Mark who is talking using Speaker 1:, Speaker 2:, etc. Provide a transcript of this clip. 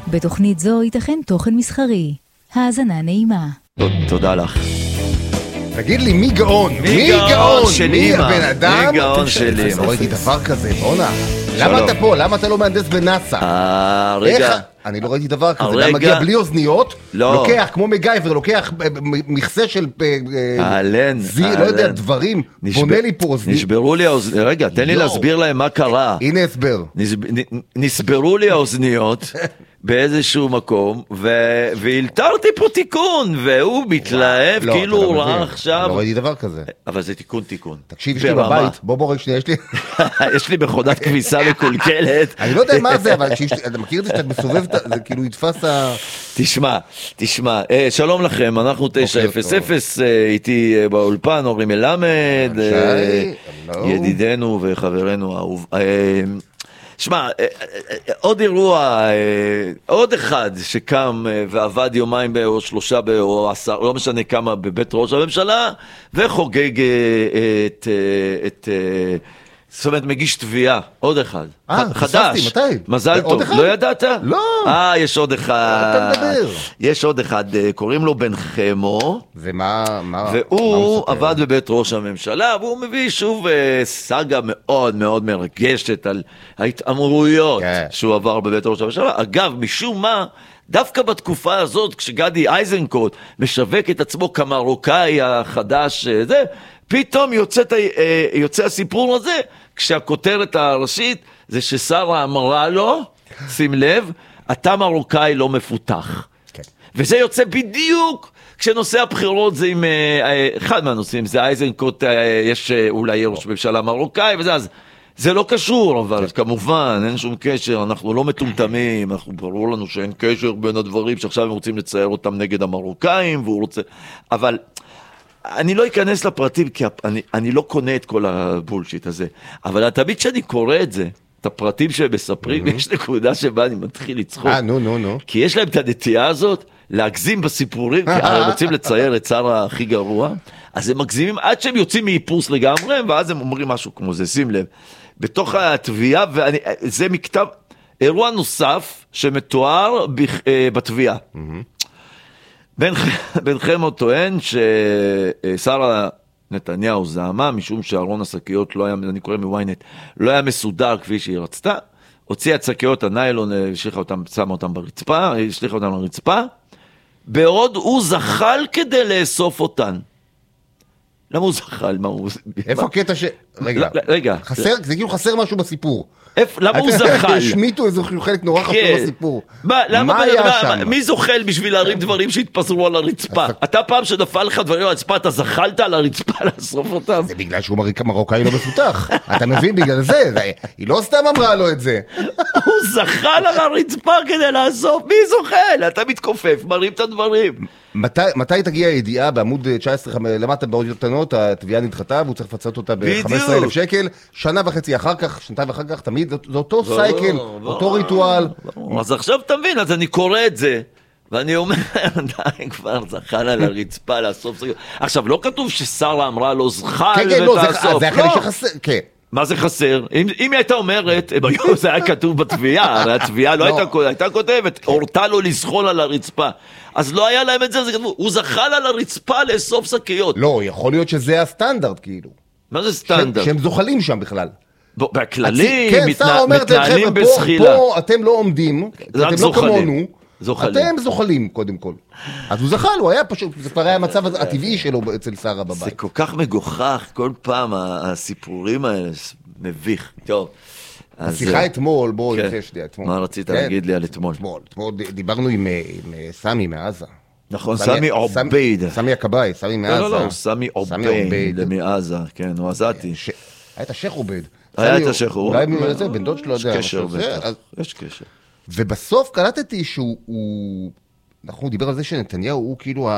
Speaker 1: בתוכנית זו ייתכן תוכן מסחרי. האזנה נעימה.
Speaker 2: תודה לך.
Speaker 3: תגיד לי, מי גאון?
Speaker 2: מי גאון של
Speaker 3: מי
Speaker 2: אמא?
Speaker 3: הבן אדם?
Speaker 2: מי גאון של אמא?
Speaker 3: לא ראיתי דבר כזה, בוא'נה. למה אתה פה? למה אתה לא מהנדס בנאסא?
Speaker 2: רגע.
Speaker 3: אני לא ראיתי דבר כזה. אתה מגיע בלי אוזניות, לוקח, כמו מגייבר, לוקח מכסה של לא יודע, דברים, בונה לי פה אוזניות.
Speaker 2: נשברו לי האוזניות. רגע, תן לי להסביר להם מה קרה.
Speaker 3: הנה הסבר.
Speaker 2: נסברו לי האוזניות באיזשהו מקום, והלתרתי פה תיקון, והוא מתלהב כאילו הוא ראה עכשיו.
Speaker 3: לא ראיתי דבר כזה.
Speaker 2: אבל זה תיקון.
Speaker 3: תקשיב, יש לי בבית, בוא רגע שנייה, יש לי...
Speaker 2: יש לי מכונת כביסה מקולקלת.
Speaker 3: אני לא יודע מה זה, אבל אתה מכיר את זה שאתה מסובב, זה כאילו יתפס ה...
Speaker 2: תשמע, שלום לכם, אנחנו 900, איתי באולפן, אורי מלמד, ידידנו וחברנו האהוב. שמע, עוד אירוע, עוד אחד שקם ועבד יומיים או שלושה או 10, לא משנה כמה, בבית ראש הממשלה, וחוגג זאת אומרת, מגיש תביעה, עוד אחד, חדש,
Speaker 3: מתי?
Speaker 2: מזל טוב, לא ידעת?
Speaker 3: לא.
Speaker 2: יש עוד אחד, יש עוד אחד, קוראים לו בן חמו, והוא עבד בבית ראש הממשלה, והוא מביא שוב סאגה מאוד מאוד מרגשת על ההתאמרויות שהוא עבר בבית ראש הממשלה. אגב, משום מה, דווקא בתקופה הזאת, כשגדי איזנקוט משווק את עצמו כמרוקאי החדש, פתאום יוצא הסיפור הזה, כשהכותרת הראשית זה ששרה אמרה לו, שים לב, אתה מרוקאי לא מפותח. וזה יוצא בדיוק כשנושא הבחירות זה עם, אחד מהנושאים, זה איזנקוט, יש אולי ראש ממשלה מרוקאי וזה, אז זה לא קשור, אבל כמובן, אין שום קשר, אנחנו לא מטומטמים, ברור לנו שאין קשר בין הדברים שעכשיו הם רוצים לצייר אותם נגד המרוקאים, והוא רוצה, אבל אני לא אכנס לפרטים, כי אני לא קונה את כל הבולשיט הזה, אבל תמיד כשאני קורא את זה, את הפרטים שהם מספרים, יש נקודה שבה אני מתחיל לצחוק.
Speaker 3: נו.
Speaker 2: כי יש להם את הנטייה הזאת, להגזים בסיפורים, כי הם רוצים לצייר את שר הכי גרוע, אז הם מגזימים עד שהם יוצאים מאיפוס לגמרי, ואז הם אומרים משהו כמו זה, שים לב. בתוך התביעה, וזה מכתב, אירוע נוסף שמתואר בתביעה. בן חמו טוען ששר נתניהו זעמה, משום שארון השקיות לא היה, אני קורא מוויינט, לא היה מסודר כפי שהיא רצתה, הוציאה את שקיות הניילון, שמה אותם ברצפה, השליחה אותם לרצפה, בעוד הוא זחל כדי לאסוף אותן. למה הוא זחל?
Speaker 3: איפה הקטע ש... רגע. זה כאילו חסר משהו בסיפור.
Speaker 2: למה הוא זחל?
Speaker 3: השמיטו איזה חלק נורא חשוב בסיפור.
Speaker 2: מה היה שם? מי זוחל בשביל להרים דברים שהתפזרו על הרצפה? אתה פעם שנפל לך דברים על הרצפה, אתה זחלת על הרצפה לאסוף אותם?
Speaker 3: זה בגלל שהוא מרוקאי לא מפותח. אתה מבין בגלל זה? היא לא סתם אמרה לו את זה.
Speaker 2: הוא זחל על הרצפה כדי לאסוף. מי זוחל? אתה מתכופף, מרים את הדברים.
Speaker 3: מתי תגיע הידיעה בעמוד 19 למטה באותיות קטנות, התביעה נדחתה והוא צריך לפצות אותה ב-15,000 שקל, שנה וחצי אחר כך, שנתיים אחר כך, תמיד זה אותו סייקל, אותו ריטואל.
Speaker 2: אז עכשיו תבין, אז אני קורא את זה ואני אומר, די כבר זחל על הרצפה לאסוף. עכשיו לא כתוב ששרה אמרה לו זחל ותאסוף,
Speaker 3: זה החלק שחסר, כן.
Speaker 2: מה זה חסר? אם היא הייתה אומרת, זה היה כתוב בתביעה, הרי התביעה לא הייתה כותבת, הורתה לו לזחול על הרצפה. אז לא היה להם את זה, הוא זחל על הרצפה לאסוף שקיות.
Speaker 3: לא, יכול להיות שזה הסטנדרט כאילו.
Speaker 2: מה זה סטנדרט?
Speaker 3: שהם זוחלים שם בכלל.
Speaker 2: בכללים, מתנהלים בסחילה.
Speaker 3: פה אתם לא עומדים, אתם לא כמונו, אתם זוחלים קודם כל. אז הוא זחל, הוא היה פשוט, זה כבר היה המצב הטבעי שלו אצל שרה בבית.
Speaker 2: זה כל כך מגוחך, כל פעם הסיפורים האלה, מביך. טוב.
Speaker 3: השיחה אתמול, בואו נצא שנייה אתמול.
Speaker 2: מה רצית להגיד לי על אתמול?
Speaker 3: אתמול דיברנו עם סמי מעזה.
Speaker 2: נכון, סמי עובייד.
Speaker 3: סמי הכבאי, סמי מעזה.
Speaker 2: לא, סמי עובייד מעזה, כן, הוא עזתי.
Speaker 3: היה את השייח עובייד.
Speaker 2: היה את השייח עובייד.
Speaker 3: אולי זה, בן דוד שלו יודע.
Speaker 2: יש קשר בטח, יש קשר.
Speaker 3: ובסוף קלטתי שהוא, אנחנו דיבר על זה שנתניהו הוא כאילו